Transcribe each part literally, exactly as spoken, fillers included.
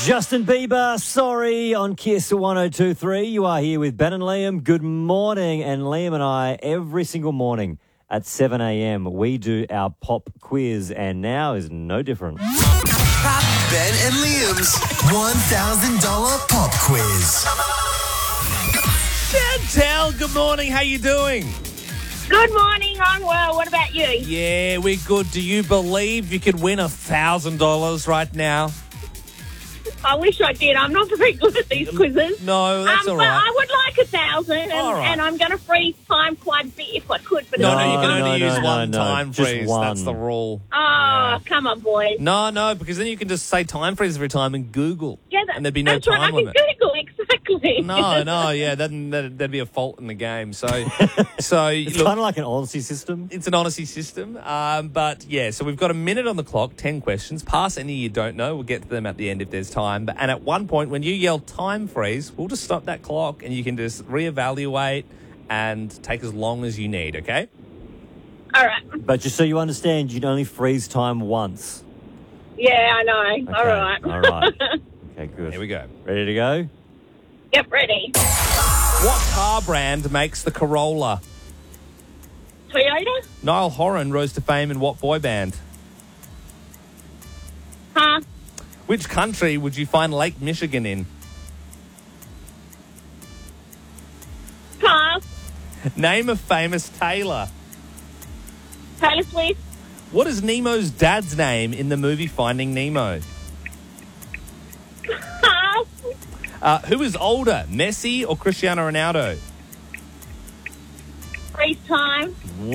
Justin Bieber, sorry, on Kiss one oh two point three. You are here with Ben and Liam. Good morning. And Liam and I, every single morning at seven a.m, we do our pop quiz, and now is no different. Ben and Liam's one thousand dollars pop quiz. Chantel, good morning. How you doing? Good morning, I'm well. What about you? Yeah, we're good. Do you believe you could win one thousand dollars right now? I wish I did. I'm not very good at these quizzes. No, that's um, all but right. I would like a thousand, and, All right. and I'm going to freeze time quite a bit if I could. But No, it's no, you can not. only no, use no, one no, time just freeze. one. That's the rule. Oh, come on, boys. No, no, because then you can just say time freeze every time and Google. Yeah, that, and there'd be no that's time right. I limit. can Google, exactly. No, no, yeah, that'd, that'd, that'd be a fault in the game. So, so It's look, kind of like an honesty system. it's an honesty system. Um, but yeah, so we've got a minute on the clock, ten questions. Pass any you don't know. We'll get to them at the end if there's time. But, and at one point, when you yell time freeze, we'll just stop that clock and you can just reevaluate and take as long as you need, okay? All right. But just so you understand, you'd only freeze time once. Yeah, I know. All Okay, right. all right. Okay, good. Here we go. Ready to go? Yep, ready. What car brand makes the Corolla? Toyota? Niall Horan rose to fame in what boy band? Huh? Which country would you find Lake Michigan in? Pass. Name a famous tailor. Taylor Swift? What is Nemo's dad's name in the movie Finding Nemo? Pass. Uh, who is older, Messi or Cristiano Ronaldo? Freeze time.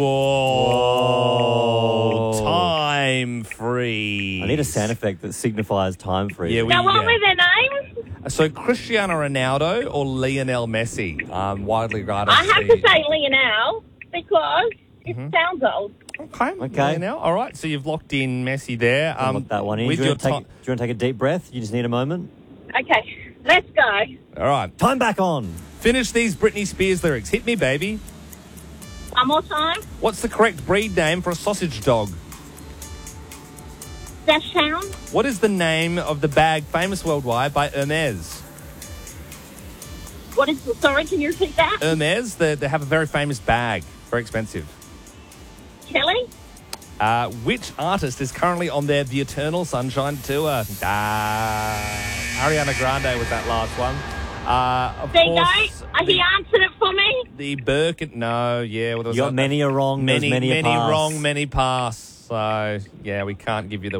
Whoa. Whoa. Time freeze. I need a sound effect that signifies time freeze. Yeah, we- Now, what yeah. were their names? So Cristiano Ronaldo or Lionel Messi? Um, widely regarded. I have as the- to say Lionel because it sounds old. Okay. Okay. Lionel. All right. So you've locked in Messi there. I'll Um, lock that one in. With Do you, your want to take, ti- do you want to take a deep breath? You just need a moment. Okay, let's go. All right. Time back on. Finish these Britney Spears lyrics. Hit me, baby. One more time. What's the correct breed name for a sausage dog? Dash Town. What is the name of the bag famous worldwide by Hermes? What is the, sorry, can you repeat that? Hermes, they, they have a very famous bag. Very expensive. Kelly? Uh, which artist is currently on their The Eternal Sunshine tour? Ah, Ariana Grande was that last one. Uh, of There you go. course, Uh, He the, answered it for me. the Birkin. No, yeah. Well, there was You got a- many a wrong, there's many, many a many pass. wrong, many pass. So, yeah, we can't give you the